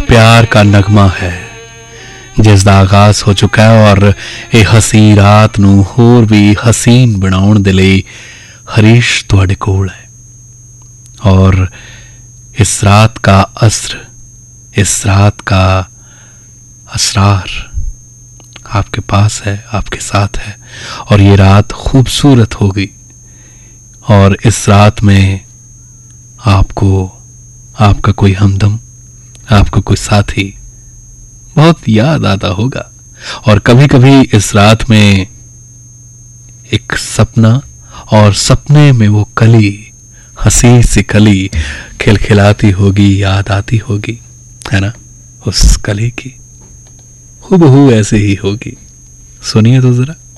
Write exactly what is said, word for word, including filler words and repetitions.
प्यार का नगमा है जिस दा आगाज हो चुका है और ये हसी रात नू होर भी हसीन बनाउण दे लई हरीश तुहाडे कोल है। और इस रात का अस्र, इस रात का असरार आपके पास है, आपके साथ है और ये रात खूबसूरत होगी। और इस रात में आपको आपका कोई हमदम, आपका कोई साथी बहुत याद आता होगा। और कभी कभी इस रात में एक सपना, और सपने में वो कली, हंसी सी कली खिलखिलाती होगी, याद आती होगी, है ना? उस कली की हूबहू ऐसे ही होगी। सुनिए तो जरा।